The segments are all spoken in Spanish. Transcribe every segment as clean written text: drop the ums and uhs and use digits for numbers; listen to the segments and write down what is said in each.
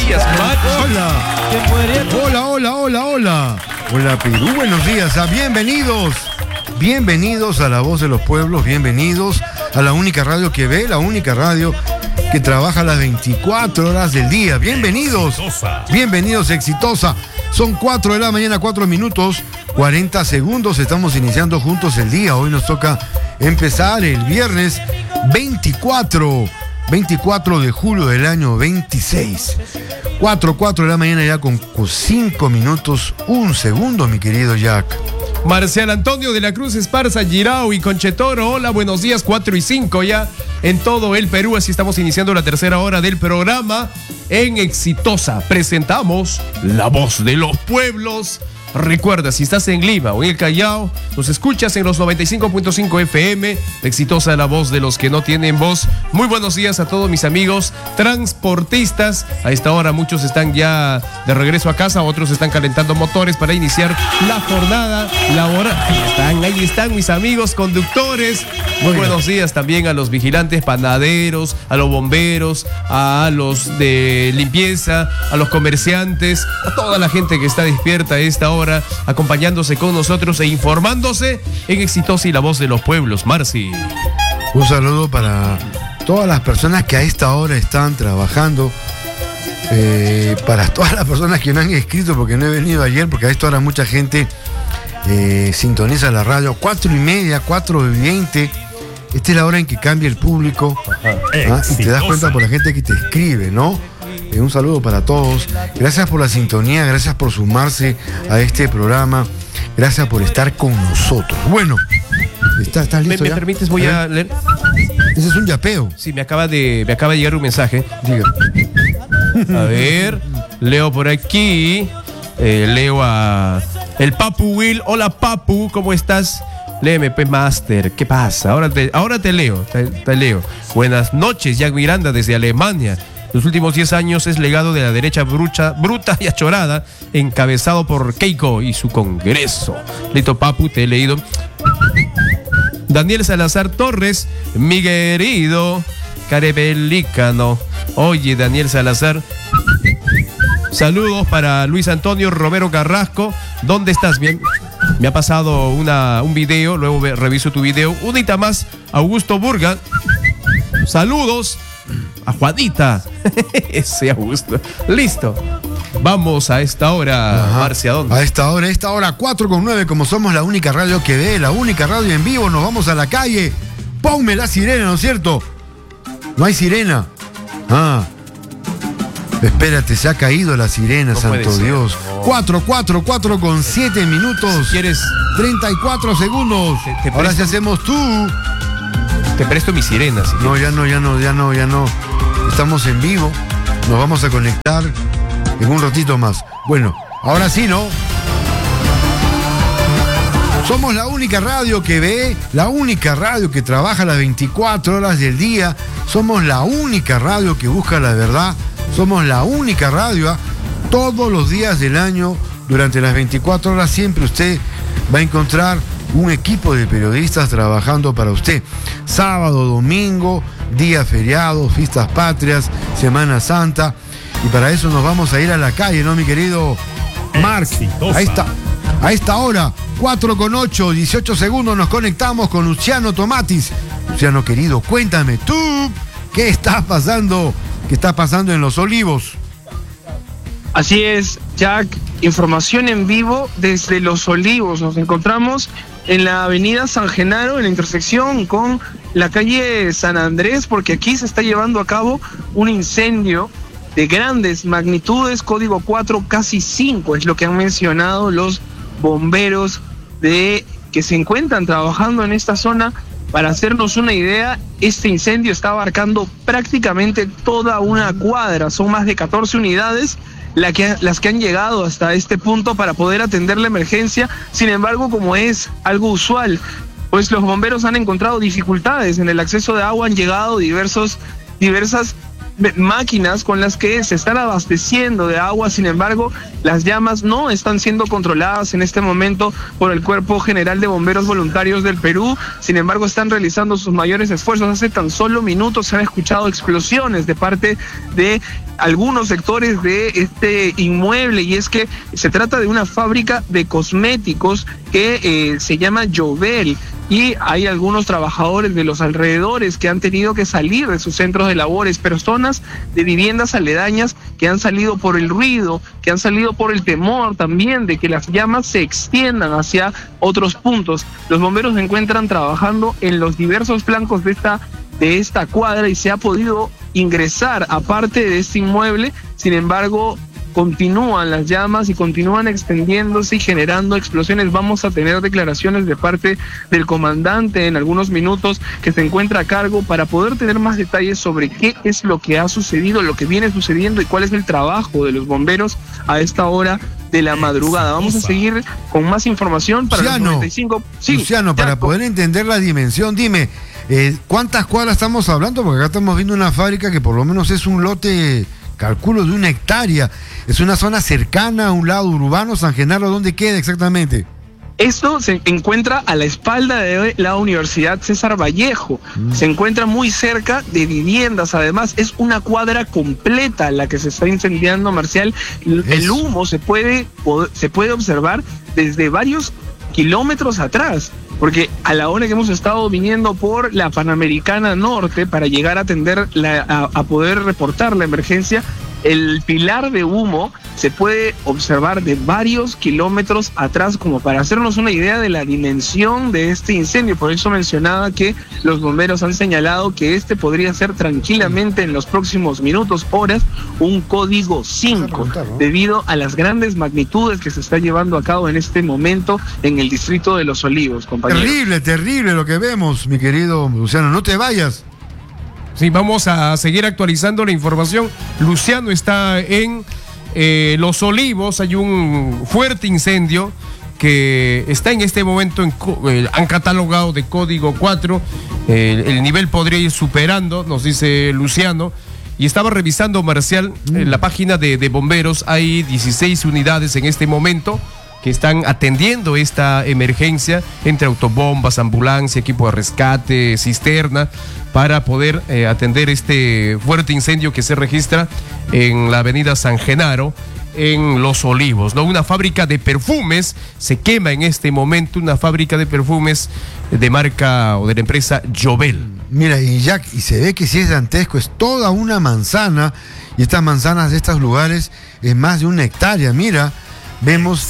días, macho. Hola, Perú, buenos días. Bienvenidos a La Voz de los Pueblos, bienvenidos a la única radio que ve, la única radio que trabaja las 24 horas del día. Bienvenidos, exitosa. Son 4 de la mañana, 4 minutos, 40 segundos. Estamos iniciando juntos el día. Hoy nos toca empezar el viernes 24 de julio del año 26. 4 de la mañana ya con 5 minutos, 1 segundo, mi querido Jack. Marcial Antonio de la Cruz Esparza, Girao y Conchetoro. Hola, buenos días, 4 y 5 ya en todo el Perú. Así estamos iniciando la tercera hora del programa en Exitosa. Presentamos La Voz de los Pueblos. Recuerda, si estás en Lima o en el Callao, nos escuchas en los 95.5 FM, Exitosa, la voz de los que no tienen voz. Muy buenos días a todos mis amigos transportistas. A esta hora muchos están ya de regreso a casa, otros están calentando motores para iniciar la jornada laboral. Ahí están mis amigos conductores. Muy buenos días también a los vigilantes panaderos, a los bomberos, a los de limpieza, a los comerciantes, a toda la gente que está despierta a esta hora, acompañándose con nosotros e informándose en Exitosa y la Voz de los Pueblos. Marci. Un saludo para todas las personas que a esta hora están trabajando, para todas las personas que no han escrito porque no he venido ayer, porque a esta hora mucha gente sintoniza la radio. 4:30, 4:20. Esta es la hora en que cambia el público. Y te das cuenta por la gente que te escribe, ¿no? Un saludo para todos. Gracias por la sintonía, gracias por sumarse a este programa, gracias por estar con nosotros. Bueno, ¿estás listo? ¿Me permites? Voy a leer. Ese es un yapeo. Sí, me acaba de llegar un mensaje. Diga. A ver, leo por aquí. Leo a el Papu Will. Hola, Papu, ¿cómo estás? Léeme, Master, ¿qué pasa? Ahora te leo, te leo. Buenas noches, Jack Miranda desde Alemania. Los últimos 10 años es legado de la derecha bruta y achorada, encabezado por Keiko y su Congreso. Lito, Papu, te he leído. Daniel Salazar Torres, mi querido Carebelícano. Oye, Daniel Salazar. Saludos para Luis Antonio Romero Carrasco. ¿Dónde estás? Bien. Me ha pasado un video, luego reviso tu video. Unita más, Augusto Burga. Saludos a Juanita. Ese Augusto. Listo. Vamos a esta hora, Marcia, ¿dónde? A esta hora, 4:09, como somos la única radio que ve, la única radio en vivo, nos vamos a la calle. Ponme la sirena, ¿no es cierto? No hay sirena. Espérate, se ha caído la sirena, no santo Dios. 4:07 minutos. Si quieres 34 segundos. Ahora si hacemos tú. Te presto mi sirena. Si no, ya no. Estamos en vivo. Nos vamos a conectar en un ratito más. Bueno, ahora sí, ¿no? Somos la única radio que ve, la única radio que trabaja las 24 horas del día. Somos la única radio que busca la verdad. Somos la única radio todos los días del año, durante las 24 horas, siempre usted va a encontrar un equipo de periodistas trabajando para usted. Sábado, domingo, día feriado, fiestas patrias, Semana Santa. Y para eso nos vamos a ir a la calle, ¿no, mi querido Marc? A esta hora, 4:08, 18 segundos, nos conectamos con Luciano Tomatis. Luciano, querido, cuéntame tú, ¿qué está pasando? ¿Qué está pasando en Los Olivos? Así es, Jack, información en vivo desde Los Olivos. Nos encontramos en la avenida San Genaro, en la intersección con la calle San Andrés, porque aquí se está llevando a cabo un incendio de grandes magnitudes, código 4, casi 5, es lo que han mencionado los bomberos que se encuentran trabajando en esta zona. Para hacernos una idea, este incendio está abarcando prácticamente toda una cuadra. Son más de 14 unidades las que han llegado hasta este punto para poder atender la emergencia. Sin embargo, como es algo usual, pues los bomberos han encontrado dificultades en el acceso de agua. Han llegado diversas máquinas con las que se están abasteciendo de agua. Sin embargo, las llamas no están siendo controladas en este momento por el Cuerpo General de Bomberos Voluntarios del Perú. Sin embargo, están realizando sus mayores esfuerzos. Hace tan solo minutos se han escuchado explosiones de parte de algunos sectores de este inmueble, y es que se trata de una fábrica de cosméticos que se llama Jovel, y hay algunos trabajadores de los alrededores que han tenido que salir de sus centros de labores, personas de viviendas aledañas que han salido por el ruido, que han salido por el temor también de que las llamas se extiendan hacia otros puntos. Los bomberos se encuentran trabajando en los diversos flancos de esta cuadra y se ha podido ingresar a parte de este inmueble. Sin embargo, continúan las llamas y continúan extendiéndose y generando explosiones. Vamos a tener declaraciones de parte del comandante en algunos minutos, que se encuentra a cargo, para poder tener más detalles sobre qué es lo que ha sucedido, lo que viene sucediendo y cuál es el trabajo de los bomberos a esta hora de la madrugada. Vamos a seguir con más información para Luciano, los 95. Sí, Luciano, para poder entender la dimensión, dime, ¿cuántas cuadras estamos hablando? Porque acá estamos viendo una fábrica que por lo menos es un lote, calculo, de 1 hectárea. Es una zona cercana a un lado urbano. San Genaro, ¿dónde queda exactamente? Esto se encuentra a la espalda de la Universidad César Vallejo. Se encuentra muy cerca de viviendas. Además, es una cuadra completa la que se está incendiando, Marcial. El humo se puede observar desde varios kilómetros atrás, porque a la hora que hemos estado viniendo por la Panamericana Norte para llegar a atender, a poder reportar la emergencia, el pilar de humo se puede observar de varios kilómetros atrás, como para hacernos una idea de la dimensión de este incendio. Por eso mencionaba que los bomberos han señalado que este podría ser tranquilamente en los próximos minutos, horas, un código 5, debido a las grandes magnitudes que se está llevando a cabo en este momento en el distrito de Los Olivos, compañeros. Terrible, terrible lo que vemos, mi querido Luciano. No te vayas. Sí, vamos a seguir actualizando la información. Luciano está en Los Olivos. Hay un fuerte incendio que está en este momento, han catalogado de código 4. El nivel podría ir superando, nos dice Luciano. Y estaba revisando, Marcial, en la página de bomberos. Hay 16 unidades en este momento que están atendiendo esta emergencia, entre autobombas, ambulancia, equipo de rescate, cisterna, para poder atender este fuerte incendio que se registra en la avenida San Genaro, en Los Olivos, ¿no? Una fábrica de perfumes se quema en este momento, una fábrica de perfumes de marca o de la empresa Jovel. Mira, y se ve que si es dantesco, es toda una manzana, y estas manzanas de estos lugares es más de 1 hectárea. Mira, vemos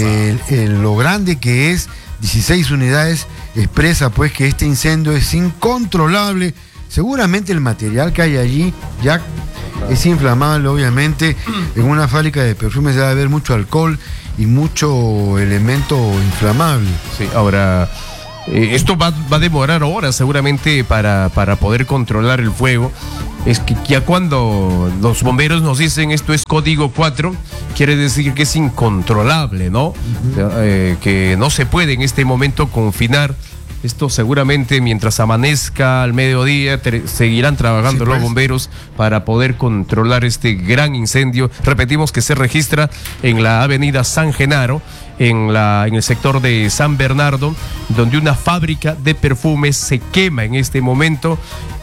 lo grande que es. 16 unidades, expresa pues que este incendio es incontrolable. Seguramente el material que hay allí, Jack, es inflamable, obviamente. En una fábrica de perfumes debe haber mucho alcohol y mucho elemento inflamable. Sí, ahora, esto va a demorar horas seguramente para poder controlar el fuego. Es que ya cuando los bomberos nos dicen esto es código 4, quiere decir que es incontrolable, ¿no? Que no se puede en este momento confinar. Esto seguramente mientras amanezca al mediodía seguirán trabajando los bomberos para poder controlar este gran incendio. Repetimos que se registra en la avenida San Genaro, en el sector de San Bernardo, donde una fábrica de perfumes se quema en este momento.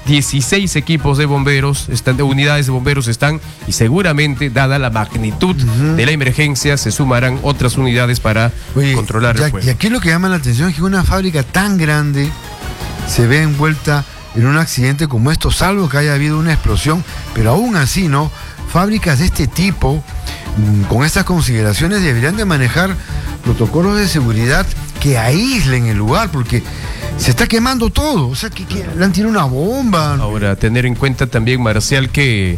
16 equipos de bomberos, unidades de bomberos están, y seguramente, dada la magnitud de la emergencia, se sumarán otras unidades para controlar el fuego. Y aquí lo que llama la atención es que una fábrica tan grande se ve envuelta en un accidente como esto, salvo que haya habido una explosión, pero aún así, ¿no? Fábricas de este tipo, con estas consideraciones, deberían de manejar protocolos de seguridad que aíslen el lugar, porque se está quemando todo. O sea, que le han tirado una bomba. Ahora, tener en cuenta también, Marcial, que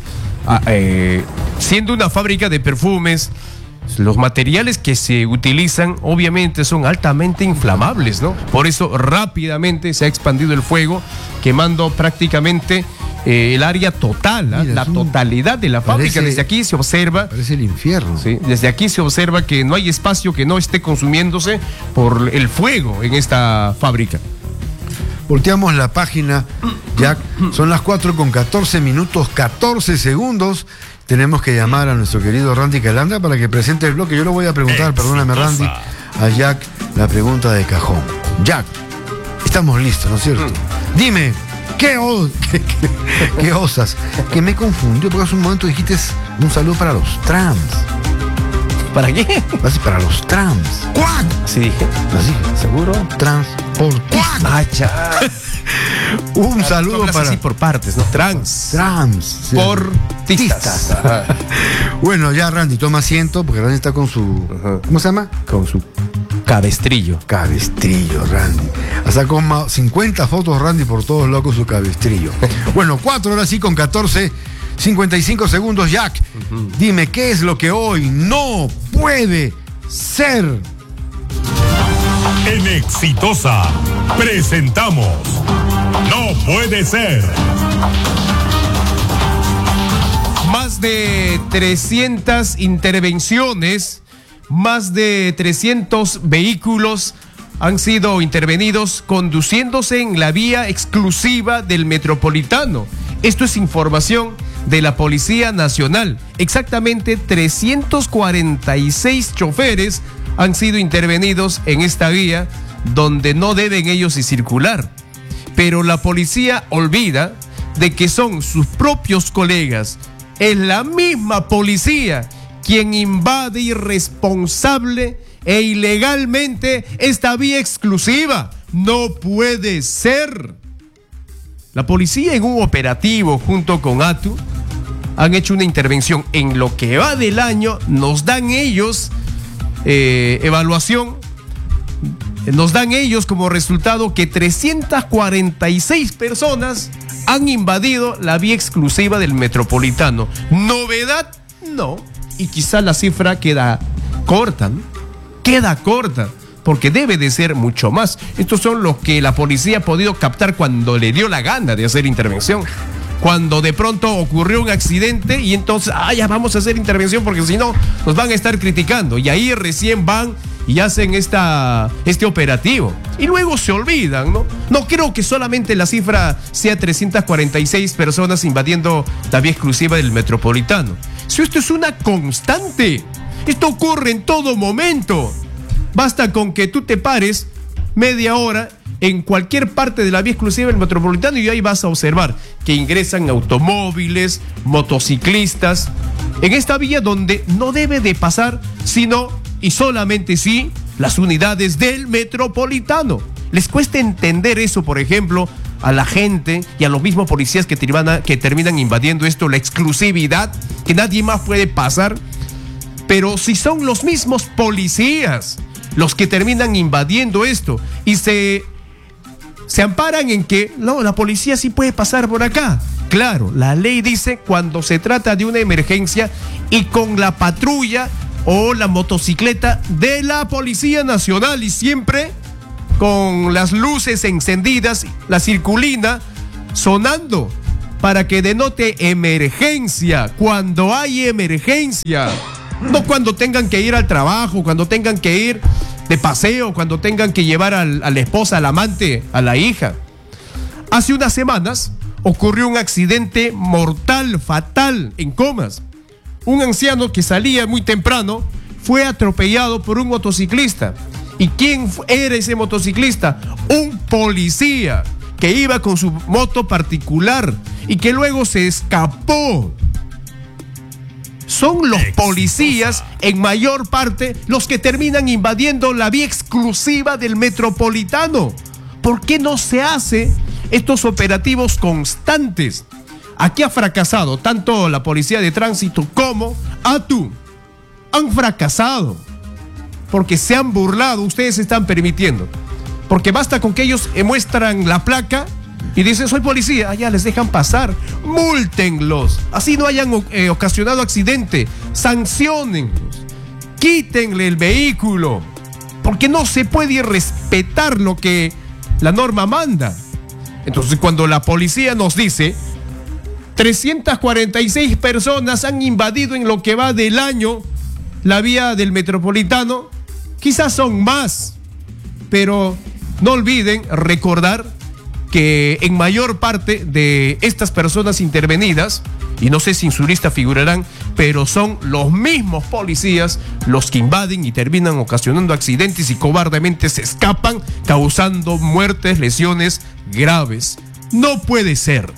siendo una fábrica de perfumes, los materiales que se utilizan obviamente son altamente inflamables, ¿no? Por eso rápidamente se ha expandido el fuego, quemando prácticamente el área total, mira, la totalidad de la fábrica. Desde aquí se observa. Parece el infierno. Sí, desde aquí se observa que no hay espacio que no esté consumiéndose por el fuego en esta fábrica. Volteamos la página Jack, son las 4:14, 14 segundos. Tenemos que llamar a nuestro querido Randy Calandra para que presente el bloque. Yo le voy a preguntar, perdóname Randy, a Jack la pregunta de cajón. Jack, estamos listos, ¿no es cierto? Dime, ¿qué osas? Que me confundió porque hace un momento dijiste un saludo para los trans. ¿Para qué? Así, para los trans. ¿Cuál? Así dije. Así. ¿Seguro? Transportistas. Macha. Un saludo para... así por partes, ¿no? Transportistas. Bueno, ya Randy, toma asiento, porque Randy está con su... ¿Cómo se llama? Con su cabestrillo. Cabestrillo, Randy. Hasta con 50 fotos, Randy, por todos lados con su cabestrillo. Bueno, 4:14, 55 segundos, Jack. Dime, ¿qué es lo que hoy no puede ser? En Exitosa presentamos No Puede Ser. Más de 300 intervenciones, más de 300 vehículos han sido intervenidos conduciéndose en la vía exclusiva del Metropolitano. Esto es información de la Policía Nacional. Exactamente 346 choferes han sido intervenidos en esta vía donde no deben ellos circular. Pero la policía olvida de que son sus propios colegas. Es la misma policía quien invade irresponsable e ilegalmente esta vía exclusiva. No puede ser. La policía en un operativo junto con ATU han hecho una intervención en lo que va del año. Nos dan ellos evaluación. Nos dan ellos como resultado que 346 personas han invadido la vía exclusiva del Metropolitano. ¿Novedad? No. Y quizá la cifra queda corta, ¿no? Queda corta, porque debe de ser mucho más. Estos son los que la policía ha podido captar cuando le dio la gana de hacer intervención. Cuando de pronto ocurrió un accidente y entonces, ya vamos a hacer intervención porque si no nos van a estar criticando. Y ahí recién van y hacen este operativo. Y luego se olvidan, ¿no? No creo que solamente la cifra sea 346 personas invadiendo la vía exclusiva del Metropolitano. Si esto es una constante, esto ocurre en todo momento. Basta con que tú te pares media hora en cualquier parte de la vía exclusiva del Metropolitano y ahí vas a observar que ingresan automóviles, motociclistas, en esta vía donde no debe de pasar sino y solamente sí las unidades del Metropolitano. Les cuesta entender eso, por ejemplo, a la gente y a los mismos policías que terminan invadiendo esto, la exclusividad, que nadie más puede pasar. Pero si son los mismos policías los que terminan invadiendo esto y se amparan en que no, la policía sí puede pasar por acá. Claro, la ley dice cuando se trata de una emergencia y con la patrulla o la motocicleta de la Policía Nacional y siempre con las luces encendidas, la circulina sonando para que denote emergencia, cuando hay emergencia. No cuando tengan que ir al trabajo, cuando tengan que ir de paseo, cuando tengan que llevar a la esposa, al amante, a la hija. Hace unas semanas ocurrió un accidente mortal, fatal, en Comas. Un anciano que salía muy temprano fue atropellado por un motociclista. ¿Y quién era ese motociclista? Un policía que iba con su moto particular y que luego se escapó. Son los policías, en mayor parte, los que terminan invadiendo la vía exclusiva del Metropolitano. ¿Por qué no se hace estos operativos constantes? Aquí ha fracasado tanto la Policía de Tránsito como ATU. Han fracasado porque se han burlado, ustedes se están permitiendo. Porque basta con que ellos muestran la placa y dicen, soy policía, ya les dejan pasar. Múltenlos, así no hayan ocasionado accidente. Sanciónenlos, quítenle el vehículo, porque no se puede respetar lo que la norma manda. Entonces, cuando la policía nos dice 346 personas han invadido en lo que va del año la vía del Metropolitano, quizás son más, pero no olviden recordar que en mayor parte de estas personas intervenidas, y no sé si en su lista figurarán, pero son los mismos policías los que invaden y terminan ocasionando accidentes y cobardemente se escapan, causando muertes, lesiones graves. No puede ser.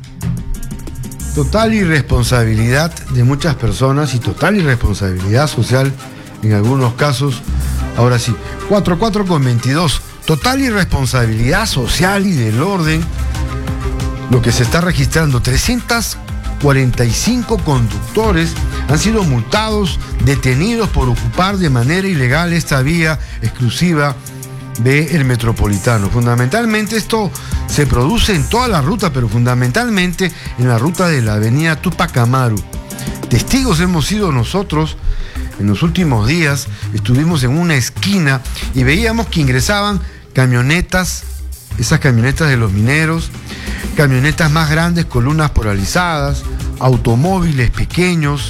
Total irresponsabilidad de muchas personas y total irresponsabilidad social en algunos casos. Ahora sí, 4:22. Total irresponsabilidad social y del orden. Lo que se está registrando, 345 conductores han sido multados, detenidos por ocupar de manera ilegal esta vía exclusiva del Metropolitano. Fundamentalmente esto se produce en toda la ruta, pero fundamentalmente en la ruta de la avenida Túpac Amaru. Testigos hemos sido nosotros. En los últimos días estuvimos en una esquina y veíamos que ingresaban camionetas, esas camionetas de los mineros, camionetas más grandes, columnas polarizadas, automóviles pequeños,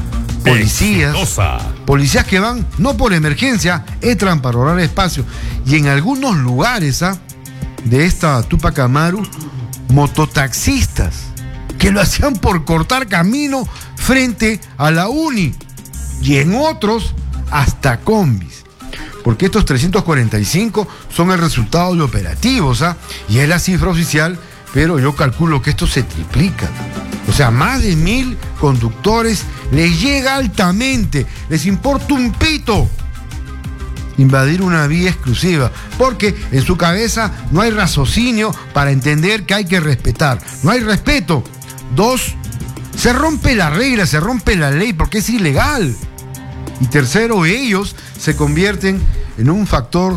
policías que van no por emergencia, entran para ahorrar espacio. Y en algunos lugares de esta Túpac Amaru, mototaxistas que lo hacían por cortar camino frente a la uni. Y en otros, hasta combis. Porque estos 345 son el resultado de operativos, y es la cifra oficial, pero yo calculo que esto se triplica. O sea, más de 1000 conductores les llega altamente, les importa un pito invadir una vía exclusiva, porque en su cabeza no hay raciocinio para entender que hay que respetar. No hay respeto. 2, se rompe la regla, se rompe la ley porque es ilegal. Y tercero, ellos se convierten en un factor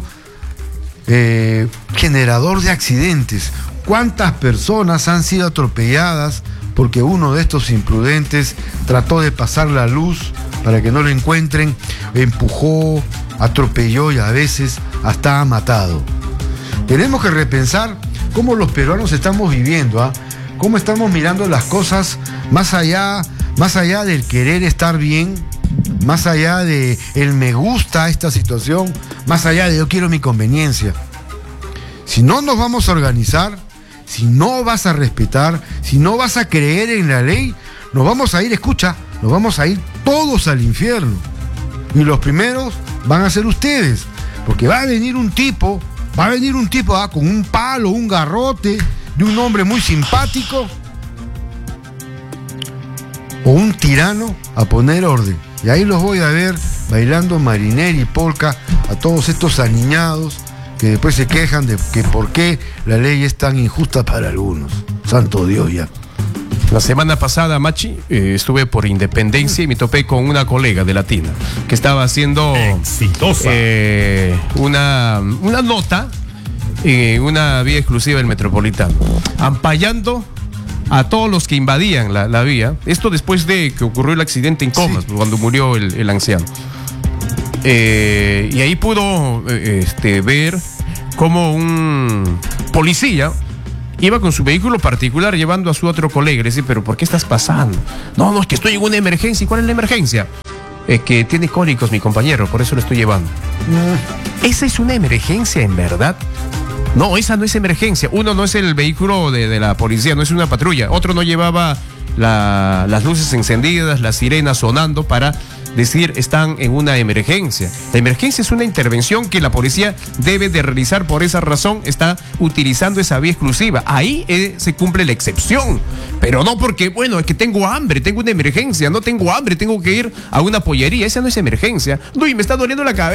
generador de accidentes. ¿Cuántas personas han sido atropelladas porque uno de estos imprudentes trató de pasar la luz para que no lo encuentren, empujó, atropelló y a veces hasta ha matado? Tenemos que repensar cómo los peruanos estamos viviendo, cómo estamos mirando las cosas más allá del querer estar bien, más allá de el me gusta esta situación, más allá de yo quiero mi conveniencia. Si no nos vamos a organizar, si no vas a respetar, si no vas a creer en la ley, nos vamos a ir todos al infierno. Y los primeros van a ser ustedes, porque va a venir un tipo con un palo, un garrote de un hombre muy simpático o un tirano a poner orden. Y ahí los voy a ver bailando marinera y polka a todos estos aniñados que después se quejan de que por qué la ley es tan injusta para algunos. Santo Dios ya. La semana pasada, Machi, estuve por Independencia y me topé con una colega de Latina que estaba haciendo una nota en una vía exclusiva del Metropolitano, ampallando a todos los que invadían la vía. Esto después de que ocurrió el accidente en Comas, sí, cuando murió el anciano. Y ahí pudo ver cómo un policía iba con su vehículo particular llevando a su otro colega. Le dice, pero ¿por qué estás pasando? No, es que estoy en una emergencia. ¿Y cuál es la emergencia? Es que tiene cólicos mi compañero, por eso lo estoy llevando. ¿Esa es una emergencia en verdad? No, esa no es emergencia. Uno no es el vehículo de la policía, no es una patrulla. Otro no llevaba las luces encendidas, las sirenas sonando para decir están en una emergencia. La emergencia es una intervención que la policía debe de realizar. Por esa razón está utilizando esa vía exclusiva. Ahí se cumple la excepción, pero no porque, bueno, es que tengo hambre, tengo una emergencia. No tengo hambre, tengo que ir a una pollería. Esa no es emergencia. No, y me está doliendo la cabeza.